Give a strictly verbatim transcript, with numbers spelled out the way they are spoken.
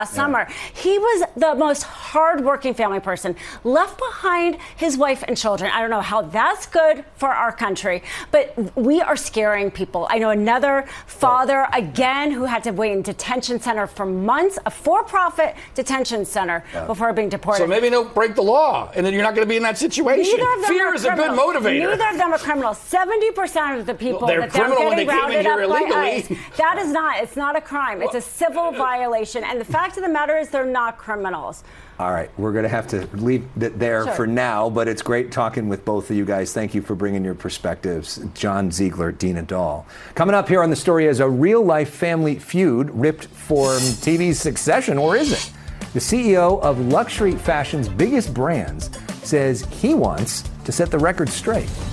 Last summer, he was the most hardworking family person, left behind his wife and children. I don't know how that's good for our country, but we are scaring people. I know another father, again, who had to wait in detention center for months, a for-profit detention center, yeah. before being deported. So maybe don't break the law, and then you're not going to be in that situation. Fear is a good motivator. Neither of them are criminals. seventy percent of the people well, they're that they're criminal getting when they came in rounded here up by illegally. ICE, that is not. It's not a crime. It's a civil violation, and the fact of the matter is they're not criminals. All right, we're going to have to leave it there sure. for now, but it's great talking with both of you guys. Thank you for bringing your perspectives. John Ziegler, Dina Dahl. Coming up here on The Story is a real-life family feud ripped from T V's Succession, or is it? The C E O of luxury fashion's biggest brands says he wants to set the record straight.